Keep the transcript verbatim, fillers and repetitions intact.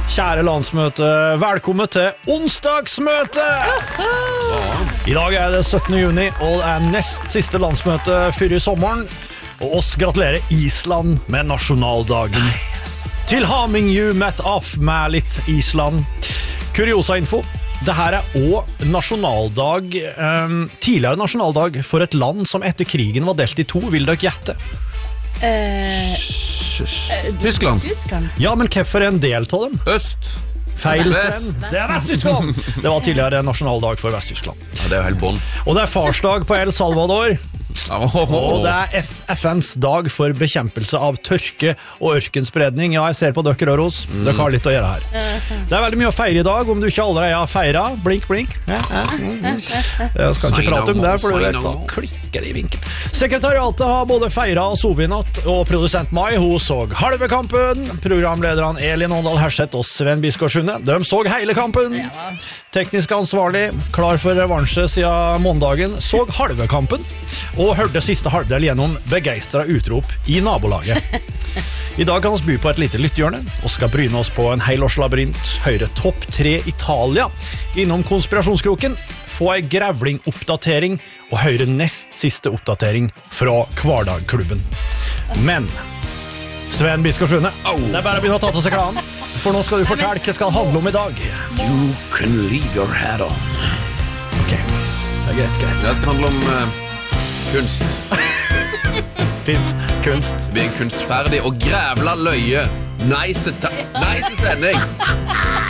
Kjære landsmøte, velkommen til onsdagsmøte! I dag er det syttende juni, og det er nest siste landsmøte før i sommeren. Og oss gratulerer Island med nasjonaldagen. Til haming you met off med litt Island. Kuriosa-info. Dette er også nasjonaldag, um, tidligere nasjonaldag for et land som etter krigen var delt i to. Vil dere gjette? Eh, Tyskland. Tyskland. Ja, men hvorfor er en del av dem? Øst. Feil, Vest. Sven. Det er Vest-Tyskland. Det var tidligere nasjonaldag for Vest-Tyskland. Ja, det er jo helt bånd. Og det er farsdag på El Salvador. Oh, oh, oh. Og det er F FNs dag for bekjempelse av tørke og ørkenspredning. Ja, jeg ser på dere, Røros. Mm. Dere har litt å gjøre her. Det er veldig mye å feire i dag, om du ikke allerede har feiret. Blink, blink. Ja, ja. Jeg skal ikke prate om det, for du vet da klikker det i vinkel. Sekretariatet har både feiret og sovenatt, og produsent Mai, hun så halve kampen. Programlederne Elin Åndal Herseth og Sven Biskår Sunde, de så hele kampen. Teknisk ansvarlig, klar for revansje siden måndagen, så halve kampen. Og hørte siste halvdel gjennom begeistret utrop i nabolaget. I dag kan vi by på et lite lyttehjørne, og skal bryne oss på en helårslabyrint, høre topp tre Italia, innom konspirasjonskroken, få en grevling-oppdatering, og høre nest siste oppdatering fra Kvardagklubben. Men, Sven Biskår Sunde, det er bare å begynne å ta til seg klaren, for nå skal du fortelle hva det skal handle om i dag. You can leave your hat on. Ok, det er greit, greit. Det skal handle om uh, kunst. Fint, kunst. Vi er kunstferdig og grævla løye. Nice, ta- nice sending.